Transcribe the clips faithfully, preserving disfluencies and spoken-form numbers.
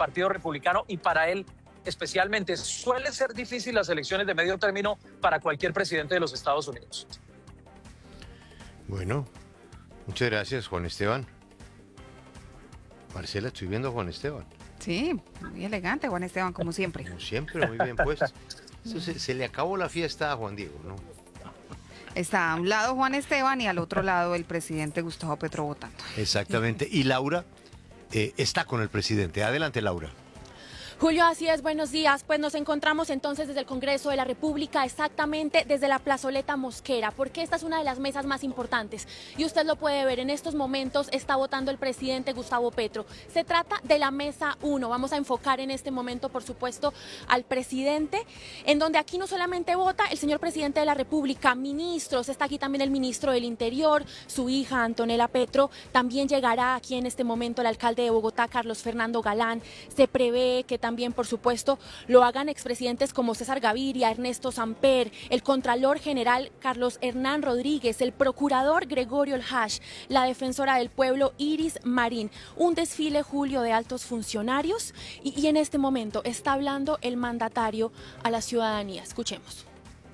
Partido Republicano y para él especialmente. Suele ser difícil las elecciones de medio término para cualquier presidente de los Estados Unidos. Bueno, muchas gracias, Juan Esteban. Marcela, estoy viendo a Juan Esteban. Sí, muy elegante Juan Esteban, como siempre. Como siempre, muy bien puesto. Se, se le acabó la fiesta a Juan Diego, ¿no? Está a un lado Juan Esteban y al otro lado el presidente Gustavo Petro votando. Exactamente. Y Laura eh, está con el presidente. Adelante, Laura. Julio, así es, buenos días. Pues nos encontramos entonces desde el Congreso de la República, exactamente desde la plazoleta Mosquera, porque esta es una de las mesas más importantes. Y usted lo puede ver, en estos momentos está votando el presidente Gustavo Petro. Se trata de la mesa uno. Vamos a enfocar en este momento, por supuesto, al presidente, en donde aquí no solamente vota el señor presidente de la República, ministros, está aquí también el ministro del Interior, su hija Antonella Petro, también llegará aquí en este momento el alcalde de Bogotá, Carlos Fernando Galán. Se prevé que también También, por supuesto, lo hagan expresidentes como César Gaviria, Ernesto Samper, el Contralor General Carlos Hernán Rodríguez, el Procurador Gregorio Elhash, la Defensora del Pueblo Iris Marín. Un desfile, Julio, de altos funcionarios y, y en este momento está hablando el mandatario a la ciudadanía. Escuchemos.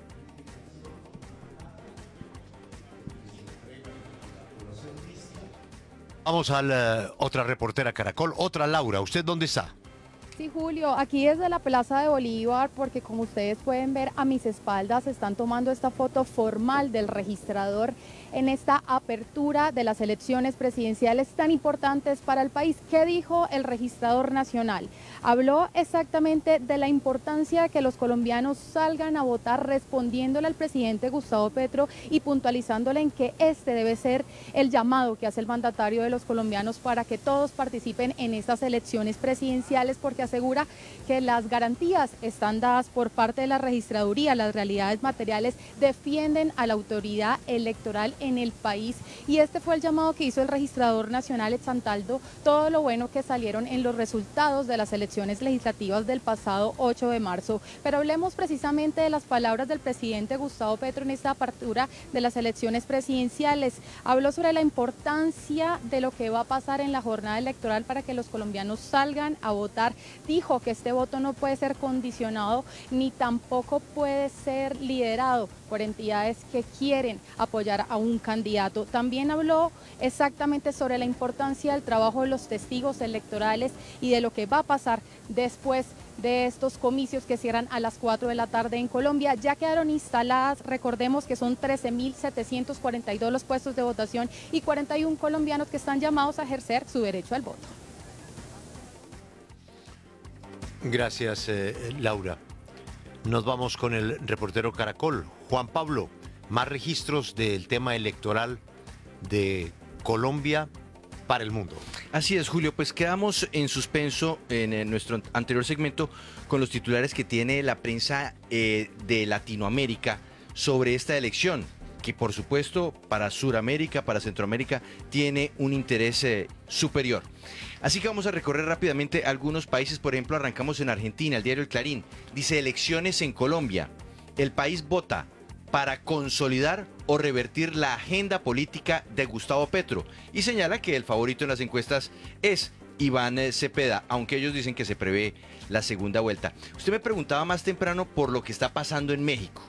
Vamos a la otra reportera Caracol, otra Laura. ¿Usted dónde está? Sí, Julio, aquí desde la Plaza de Bolívar, porque como ustedes pueden ver a mis espaldas, están tomando esta foto formal del registrador en esta apertura de las elecciones presidenciales tan importantes para el país. ¿Qué dijo el registrador nacional? Habló exactamente de la importancia de que los colombianos salgan a votar, respondiéndole al presidente Gustavo Petro y puntualizándole en que este debe ser el llamado que hace el mandatario de los colombianos para que todos participen en estas elecciones presidenciales, porque asegura que las garantías están dadas por parte de la registraduría, las realidades materiales defienden a la autoridad electoral en el país, y este fue el llamado que hizo el registrador nacional, exaltando todo lo bueno que salieron en los resultados de las elecciones legislativas del pasado ocho de marzo. Pero hablemos precisamente de las palabras del presidente Gustavo Petro en esta apertura de las elecciones presidenciales. Habló sobre la importancia de lo que va a pasar en la jornada electoral para que los colombianos salgan a votar. Dijo que este voto no puede ser condicionado ni tampoco puede ser liderado por entidades que quieren apoyar a un candidato. También habló exactamente sobre la importancia del trabajo de los testigos electorales y de lo que va a pasar después de estos comicios que cierran a las cuatro de la tarde en Colombia. Ya quedaron instaladas, recordemos que son trece mil setecientos cuarenta y dos los puestos de votación y cuarenta y uno colombianos que están llamados a ejercer su derecho al voto. Gracias, eh, Laura. Nos vamos con el reportero Caracol, Juan Pablo. Más registros del tema electoral de Colombia para el mundo. Así es, Julio, pues quedamos en suspenso en, en nuestro anterior segmento con los titulares que tiene la prensa eh, de Latinoamérica sobre esta elección, que por supuesto para Sudamérica, para Centroamérica, tiene un interés eh, superior. Así que vamos a recorrer rápidamente algunos países. Por ejemplo, arrancamos en Argentina. El diario El Clarín dice: elecciones en Colombia. El país vota para consolidar o revertir la agenda política de Gustavo Petro, y señala que el favorito en las encuestas es Iván Cepeda, aunque ellos dicen que se prevé la segunda vuelta. Usted me preguntaba más temprano por lo que está pasando en México,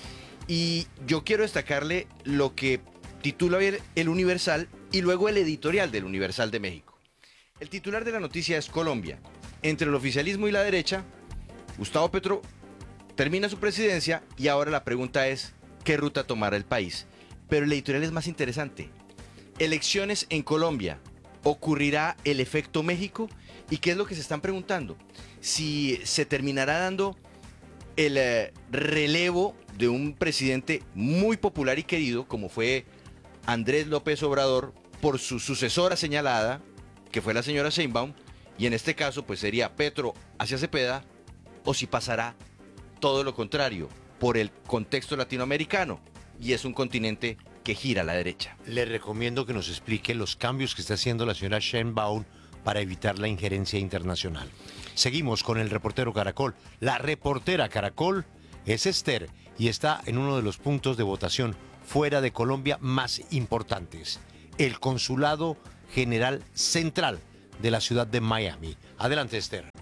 y yo quiero destacarle lo que titula el Universal y luego el editorial del Universal de México. El titular de la noticia es: Colombia, entre el oficialismo y la derecha, Gustavo Petro termina su presidencia y ahora la pregunta es ¿qué ruta tomará el país? Pero el editorial es más interesante. Elecciones en Colombia, ¿ocurrirá el efecto México? ¿Y qué es lo que se están preguntando? Si se terminará dando el eh, relevo de un presidente muy popular y querido como fue Andrés López Obrador por su sucesora señalada, que fue la señora Sheinbaum, y en este caso pues sería Petro hacia Cepeda, o si pasará todo lo contrario por el contexto latinoamericano, y es un continente que gira a la derecha. Le recomiendo que nos explique los cambios que está haciendo la señora Sheinbaum para evitar la injerencia internacional. Seguimos con el reportero Caracol. La reportera Caracol es Esther y está en uno de los puntos de votación fuera de Colombia más importantes, el Consulado General Central de la ciudad de Miami. Adelante, Esther.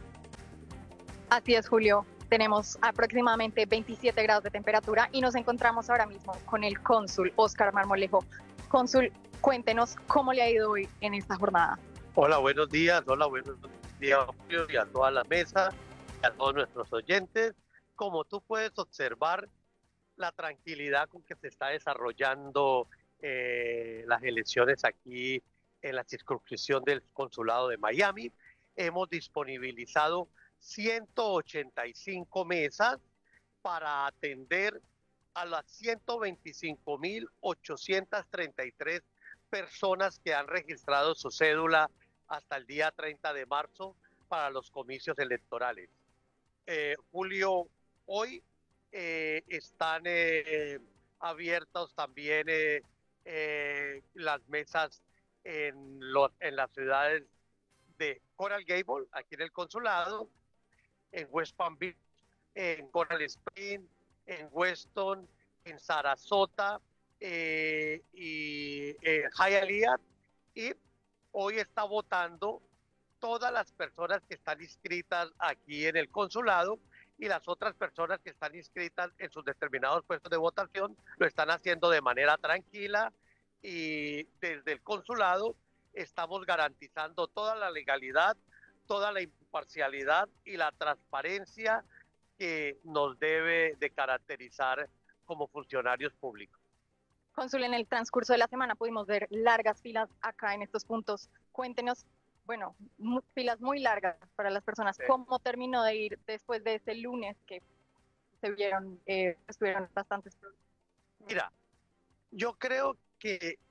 Así es, Julio. Tenemos aproximadamente veintisiete grados de temperatura y nos encontramos ahora mismo con el cónsul Óscar Marmolejo. Cónsul, cuéntenos cómo le ha ido hoy en esta jornada. Hola, buenos días. Hola, buenos días, Julio, y a toda la mesa, y a todos nuestros oyentes. Como tú puedes observar, la tranquilidad con que se está desarrollando eh, las elecciones aquí en la circunscripción del Consulado de Miami. Hemos disponibilizado ciento ochenta y cinco mesas para atender a las ciento veinticinco mil ochocientas treinta y tres personas que han registrado su cédula hasta el día treinta de marzo para los comicios electorales. Eh, Julio, hoy eh, están eh, abiertas también eh, eh, las mesas en, los, en las ciudades de Coral Gable, aquí en el consulado, en West Palm Beach, en Coral Spring, en Weston, en Sarasota eh, y en Hialeah. Y hoy está votando todas las personas que están inscritas aquí en el consulado, y las otras personas que están inscritas en sus determinados puestos de votación lo están haciendo de manera tranquila, y desde el consulado estamos garantizando toda la legalidad, toda la imparcialidad y la transparencia que nos debe de caracterizar como funcionarios públicos. Cónsul, en el transcurso de la semana pudimos ver largas filas acá en estos puntos. Cuéntenos, bueno, mu- filas muy largas para las personas. Sí. ¿Cómo terminó de ir después de ese lunes que se vieron, eh, estuvieron bastantes problemas? Mira, yo creo que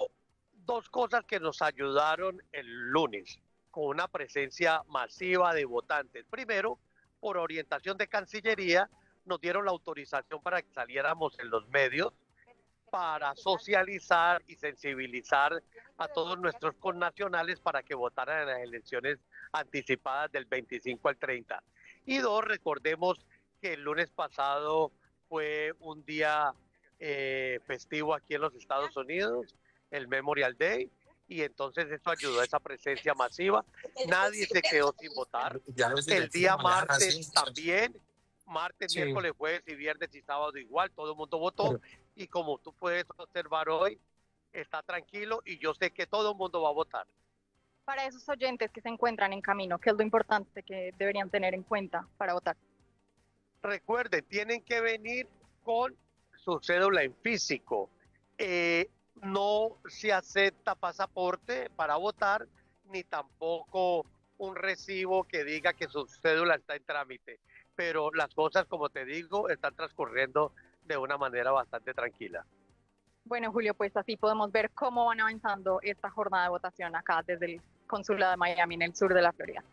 dos cosas que nos ayudaron el lunes con una presencia masiva de votantes. Primero, por orientación de Cancillería, nos dieron la autorización para que saliéramos en los medios para socializar y sensibilizar a todos nuestros connacionales para que votaran en las elecciones anticipadas del veinticinco al treinta. Y dos, recordemos que el lunes pasado fue un día eh, festivo aquí en los Estados Unidos, el Memorial Day, y entonces eso ayudó a esa presencia masiva. Nadie se quedó sin votar. El día martes también, martes, Sí. miércoles, jueves y viernes y sábado igual, todo el mundo votó, y como tú puedes observar hoy, está tranquilo, y yo sé que todo el mundo va a votar. Para esos oyentes que se encuentran en camino, ¿qué es lo importante que deberían tener en cuenta para votar? Recuerden, tienen que venir con su cédula en físico. Eh, no se acepta pasaporte para votar, ni tampoco un recibo que diga que su cédula está en trámite. Pero las cosas, como te digo, están transcurriendo de una manera bastante tranquila. Bueno, Julio, pues así podemos ver cómo van avanzando esta jornada de votación acá desde el Consulado de Miami, en el sur de la Florida.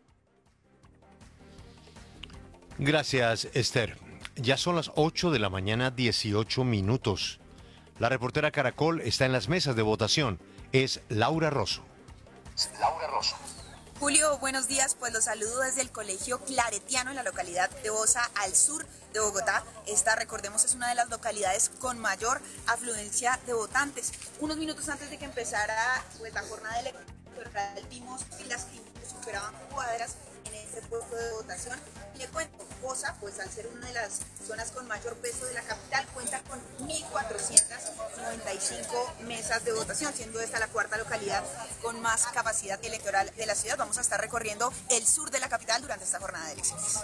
Gracias, Esther. Ya son las ocho de la mañana, dieciocho minutos. La reportera Caracol está en las mesas de votación. Es Laura Rosso. Laura Rosso. Julio, buenos días. Pues los saludo desde el Colegio Claretiano en la localidad de Bosa, al sur de Bogotá. Esta, recordemos, es una de las localidades con mayor afluencia de votantes. Unos minutos antes de que empezara pues, la jornada electoral, vimos filas que superaban cuadras en este puesto de votación. Le cuento, Bosa, pues al ser una de las zonas con mayor peso de la capital, cuenta con mil cuatrocientas noventa y cinco mesas de votación, siendo esta la cuarta localidad con más capacidad electoral de la ciudad. Vamos a estar recorriendo el sur de la capital durante esta jornada de elecciones.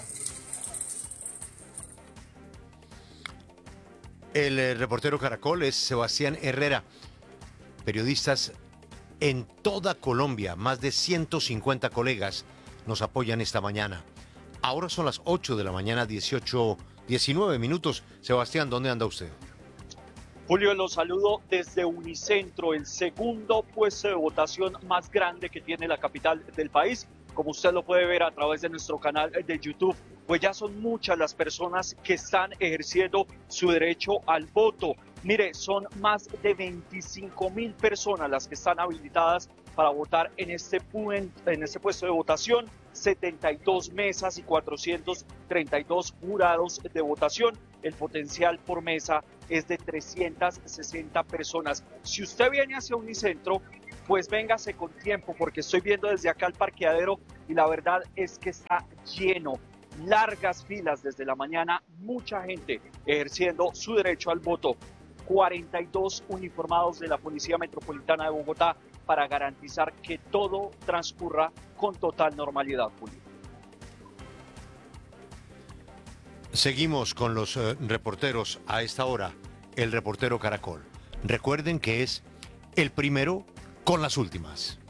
El eh, reportero Caracol es Sebastián Herrera. Periodistas en toda Colombia, más de ciento cincuenta colegas nos apoyan esta mañana. Ahora son las ocho de la mañana, dieciocho, diecinueve minutos. Sebastián, ¿dónde anda usted? Julio, los saludo desde Unicentro, el segundo puesto de votación más grande que tiene la capital del país. Como usted lo puede ver a través de nuestro canal de YouTube, pues ya son muchas las personas que están ejerciendo su derecho al voto. Mire, son más de veinticinco mil personas las que están habilitadas para votar en este, en este puesto de votación, setenta y dos mesas y cuatrocientos treinta y dos jurados de votación. El potencial por mesa es de trescientas sesenta personas. Si usted viene hacia Unicentro, pues véngase con tiempo, porque estoy viendo desde acá el parqueadero y la verdad es que está lleno. largas filas desde la mañana, mucha gente ejerciendo su derecho al voto. cuarenta y dos uniformados de la Policía Metropolitana de Bogotá para garantizar que todo transcurra con total normalidad, Julio. Seguimos con los eh, reporteros a esta hora, el reportero Caracol. Recuerden que es el primero con las últimas.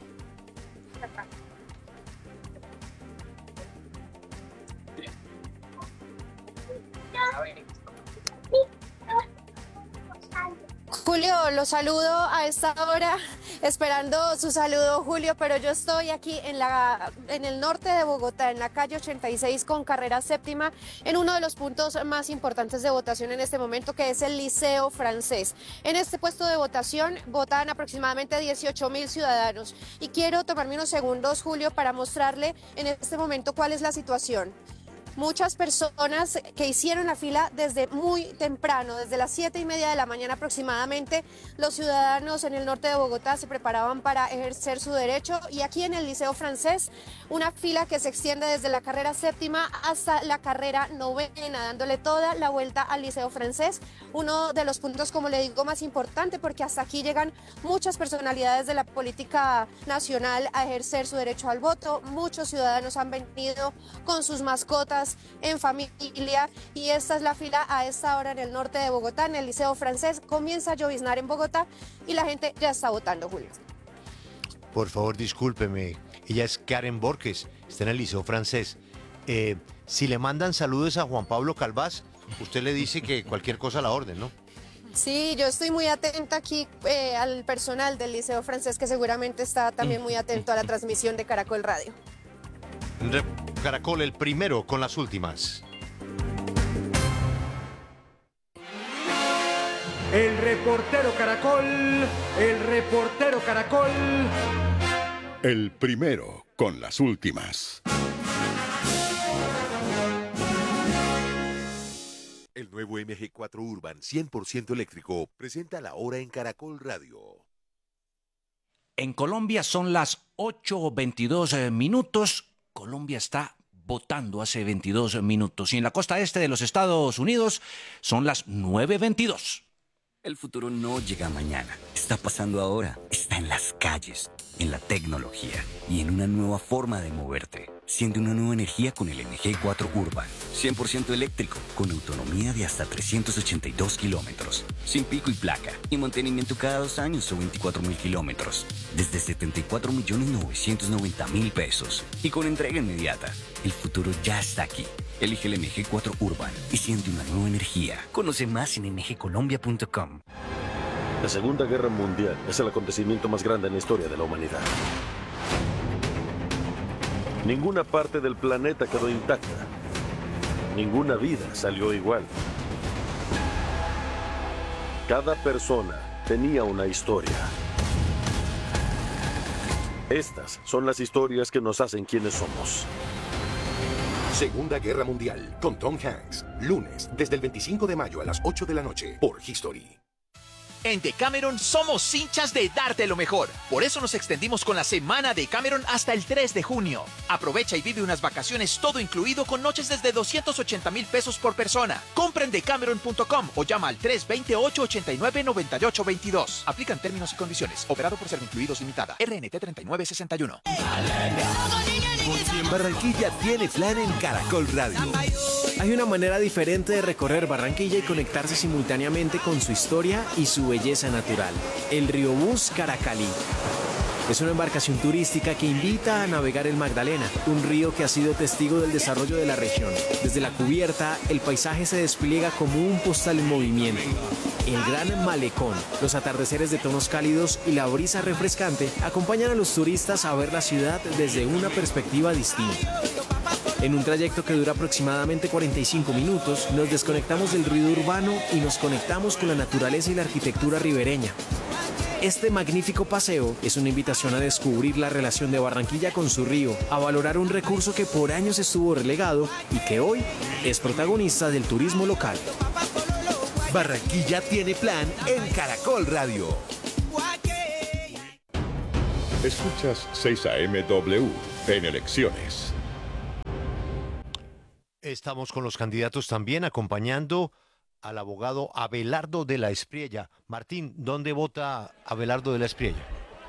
Julio, lo saludo a esta hora, esperando su saludo, Julio, pero yo estoy aquí en, la, en el norte de Bogotá, en la calle ochenta y seis con carrera séptima, en uno de los puntos más importantes de votación en este momento, que es el Liceo Francés. En este puesto de votación votan aproximadamente dieciocho mil ciudadanos y quiero tomarme unos segundos, Julio, para mostrarle en este momento cuál es la situación. Muchas personas que hicieron la fila desde muy temprano, desde las siete y media de la mañana aproximadamente, los ciudadanos en el norte de Bogotá se preparaban para ejercer su derecho y aquí en el Liceo Francés, una fila que se extiende desde la carrera séptima hasta la carrera novena, dándole toda la vuelta al Liceo Francés, uno de los puntos, como le digo, más importante porque hasta aquí llegan muchas personalidades de la política nacional a ejercer su derecho al voto, muchos ciudadanos han venido con sus mascotas en familia y esta es la fila a esta hora en el norte de Bogotá, en el Liceo Francés. Comienza a lloviznar en Bogotá y la gente ya está votando, Julio. Por favor, discúlpeme. Ella es Karen Borges, está en el Liceo Francés. Eh, si le mandan saludos a Juan Pablo Calvás, usted le dice que cualquier cosa a la orden, ¿no? Sí, yo estoy muy atenta aquí eh, al personal del Liceo Francés, que seguramente está también muy atento a la transmisión de Caracol Radio. Caracol, el primero con las últimas. El reportero Caracol, el reportero Caracol. El primero con las últimas. El nuevo M G cuatro Urban cien por ciento eléctrico presenta la hora en Caracol Radio. En Colombia son las ocho veintidós minutos. Colombia está votando hace veintidós minutos y en la costa este de los Estados Unidos son las nueve veintidós. El futuro no llega mañana, está pasando ahora, está en las calles, en la tecnología y en una nueva forma de moverte. Siente una nueva energía con el M G cuatro Urban, cien por ciento eléctrico, con autonomía de hasta trescientos ochenta y dos kilómetros, sin pico y placa, y mantenimiento cada dos años o veinticuatro mil kilómetros, desde setenta y cuatro millones novecientos noventa mil pesos, y con entrega inmediata. El futuro ya está aquí. Elige el M G cuatro Urban y siente una nueva energía. Conoce más en m g colombia punto com. La Segunda Guerra Mundial es el acontecimiento más grande en la historia de la humanidad. Ninguna parte del planeta quedó intacta. Ninguna vida salió igual. Cada persona tenía una historia. Estas son las historias que nos hacen quienes somos. Segunda Guerra Mundial, con Tom Hanks. Lunes, desde el veinticinco de mayo a las ocho de la noche, por History. En Decameron somos hinchas de darte lo mejor. Por eso nos extendimos con la semana de Decameron hasta el tres de junio. Aprovecha y vive unas vacaciones todo incluido con noches desde doscientos ochenta mil pesos por persona. Compra en decameron punto com o llama al tres dos ocho, ocho nueve, nueve ocho dos dos. Aplican términos y condiciones. Operado por Servincluidos Limitada. R N T treinta y nueve sesenta y uno. Porque en Barranquilla tiene plan en Caracol Radio. Hay una manera diferente de recorrer Barranquilla y conectarse simultáneamente con su historia y su belleza natural. El Riobús Caracalí. Es una embarcación turística que invita a navegar el Magdalena, un río que ha sido testigo del desarrollo de la región. Desde la cubierta, el paisaje se despliega como un postal en movimiento. El gran malecón, los atardeceres de tonos cálidos y la brisa refrescante acompañan a los turistas a ver la ciudad desde una perspectiva distinta. En un trayecto que dura aproximadamente cuarenta y cinco minutos, nos desconectamos del ruido urbano y nos conectamos con la naturaleza y la arquitectura ribereña. Este magnífico paseo es una invitación a descubrir la relación de Barranquilla con su río, a valorar un recurso que por años estuvo relegado y que hoy es protagonista del turismo local. Barranquilla tiene plan en Caracol Radio. Escuchas seis A M W en elecciones. Estamos con los candidatos también acompañando al abogado Abelardo de la Espriella. Martín, ¿dónde vota Abelardo de la Espriella?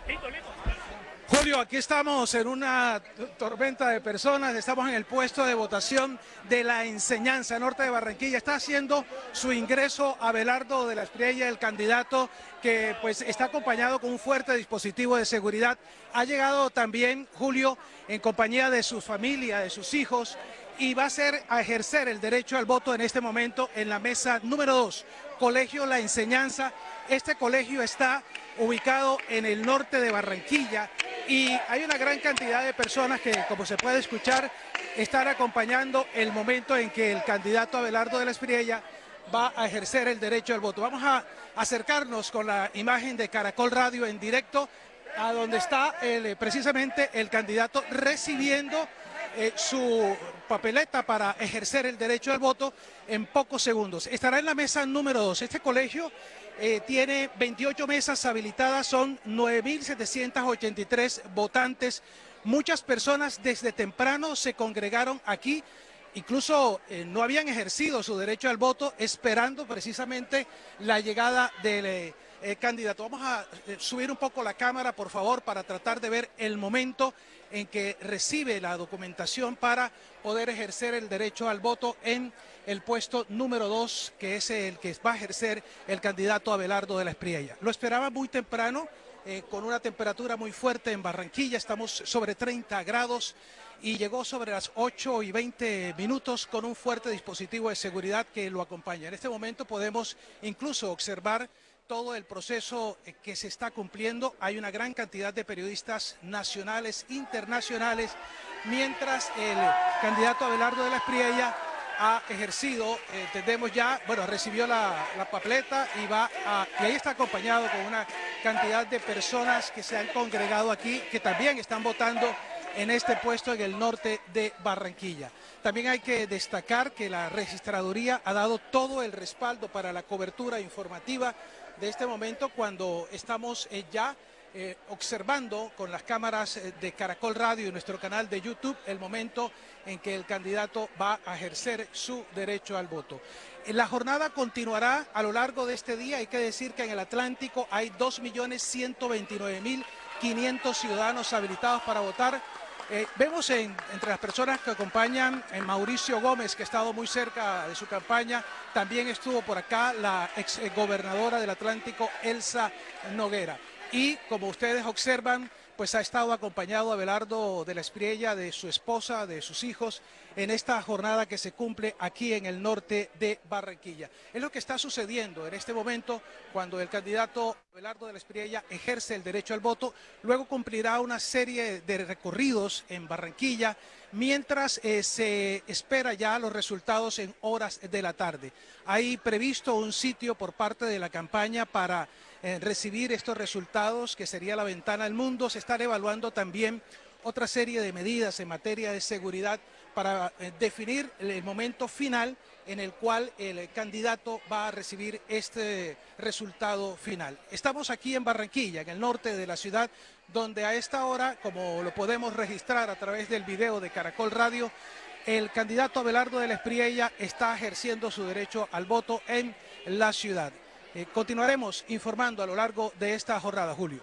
Julio, aquí estamos en una tormenta de personas, estamos en el puesto de votación de la Enseñanza Norte de Barranquilla. Está haciendo su ingreso Abelardo de la Espriella, el candidato que pues está acompañado con un fuerte dispositivo de seguridad. Ha llegado también, Julio, en compañía de su familia, de sus hijos, y va a ser a ejercer el derecho al voto en este momento en la mesa número dos, Colegio La Enseñanza. Este colegio está ubicado en el norte de Barranquilla y hay una gran cantidad de personas que, como se puede escuchar, están acompañando el momento en que el candidato Abelardo de la Espriella va a ejercer el derecho al voto. Vamos a acercarnos con la imagen de Caracol Radio en directo a donde está el, precisamente el candidato recibiendo eh, su papeleta para ejercer el derecho al voto en pocos segundos. Estará en la mesa número dos. Este colegio eh, tiene veintiocho mesas habilitadas, son nueve mil setecientos ochenta y tres votantes. Muchas personas desde temprano se congregaron aquí, incluso eh, no habían ejercido su derecho al voto, esperando precisamente la llegada del eh, eh, candidato. Vamos a eh, subir un poco la cámara, por favor, para tratar de ver el momento en que recibe la documentación para poder ejercer el derecho al voto en el puesto número dos, que es el que va a ejercer el candidato Abelardo de la Espriella. Lo esperaba muy temprano, eh, con una temperatura muy fuerte en Barranquilla, estamos sobre treinta grados, y llegó sobre las ocho y veinte minutos con un fuerte dispositivo de seguridad que lo acompaña. En este momento podemos incluso observar todo el proceso que se está cumpliendo. Hay una gran cantidad de periodistas nacionales, internacionales, mientras el candidato Abelardo de la Espriella ha ejercido, eh, entendemos ya, bueno, recibió la, la papeleta y va a, y ahí está acompañado con una cantidad de personas que se han congregado aquí, que también están votando en este puesto en el norte de Barranquilla. También hay que destacar que la registraduría ha dado todo el respaldo para la cobertura informativa de este momento, cuando estamos eh, ya eh, observando con las cámaras eh, de Caracol Radio y nuestro canal de YouTube el momento en que el candidato va a ejercer su derecho al voto. La jornada continuará a lo largo de este día. Hay que decir que en el Atlántico hay dos millones ciento veintinueve mil quinientos ciudadanos habilitados para votar. Eh, vemos en, entre las personas que acompañan a Mauricio Gómez, que ha estado muy cerca de su campaña. También estuvo por acá la ex gobernadora del Atlántico, Elsa Noguera. Y como ustedes observan, pues ha estado acompañado Abelardo de la Espriella, de su esposa, de sus hijos, en esta jornada que se cumple aquí en el norte de Barranquilla. Es lo que está sucediendo en este momento cuando el candidato Abelardo de la Espriella ejerce el derecho al voto. Luego cumplirá una serie de recorridos en Barranquilla, mientras eh, se espera ya los resultados en horas de la tarde. Hay previsto un sitio por parte de la campaña para eh, recibir estos resultados, que sería la Ventana al Mundo. Se están evaluando también otra serie de medidas en materia de seguridad para eh, definir el momento final en el cual el candidato va a recibir este resultado final. Estamos aquí en Barranquilla, en el norte de la ciudad, donde a esta hora, como lo podemos registrar a través del video de Caracol Radio, el candidato Abelardo de la Espriella está ejerciendo su derecho al voto en la ciudad. Eh, continuaremos informando a lo largo de esta jornada, Julio.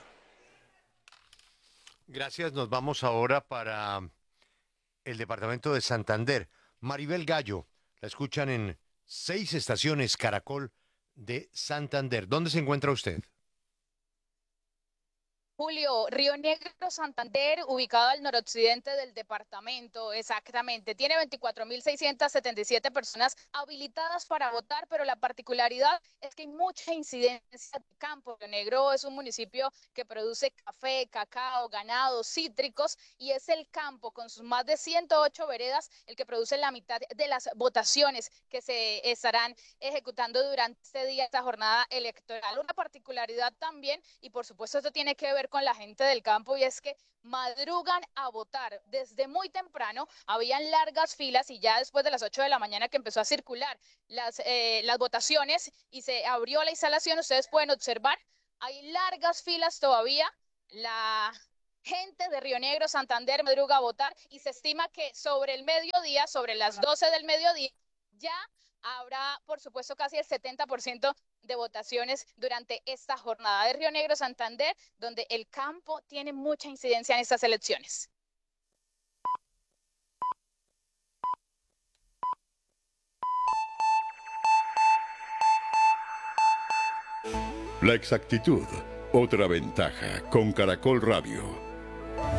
Gracias, nos vamos ahora para el departamento de Santander. Maribel Gallo, la escuchan en seis estaciones Caracol de Santander. ¿Dónde se encuentra usted? Julio, Río Negro, Santander, ubicado al noroccidente del departamento, exactamente. Tiene veinticuatro mil seiscientas setenta y siete personas habilitadas para votar, pero la particularidad es que hay mucha incidencia de campo. Río Negro es un municipio que produce café, cacao, ganado, cítricos, y es el campo, con sus más de ciento ocho veredas, el que produce la mitad de las votaciones que se estarán ejecutando durante este día, esta jornada electoral. Una particularidad también, y por supuesto esto tiene que ver con la gente del campo, y es que madrugan a votar desde muy temprano. Habían largas filas, y ya después de las ocho de la mañana que empezó a circular las, eh, las votaciones y se abrió la instalación, ustedes pueden observar, hay largas filas todavía. La gente de Río Negro, Santander, madruga a votar y se estima que sobre el mediodía, sobre las doce del mediodía, ya habrá, por supuesto, casi el setenta por ciento de votaciones durante esta jornada de Río Negro, Santander, donde el campo tiene mucha incidencia en estas elecciones. La exactitud, otra ventaja con Caracol Radio.